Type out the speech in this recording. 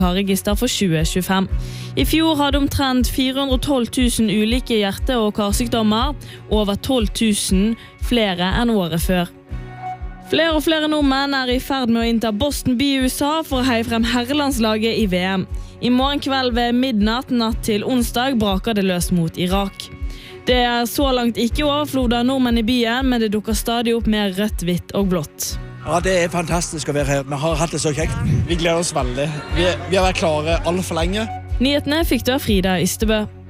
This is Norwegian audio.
register for 2025. I fjor hadde omtrent 412 000 ulike hjerte- og karsykdommer, over 12 000 flere enn året før. Flere og flere nordmenn i ferd med å innta Boston by i USA for å heie frem herrelandslaget i VM. I morgen kveld ved midnatt natt til onsdag braker det løs mot Irak. Det så langt ikke overflod av nordmenn i byen, men det dukker stadig opp mer rødt, hvitt og blått. Ja, det fantastisk å være her. Vi har hatt det så kjekt. Vi gleder oss veldig. Vi har vært klare alt for lenge. Nyhetene fikk du av Frida Ystebø.